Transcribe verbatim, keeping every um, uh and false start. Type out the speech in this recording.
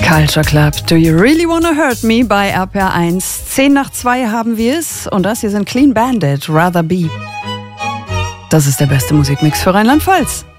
Culture Club, Do You Really Wanna Hurt Me bei R P R eins. zehn nach zwei haben wir es und das hier sind Clean Bandit, Rather Be. Das ist der beste Musikmix für Rheinland-Pfalz.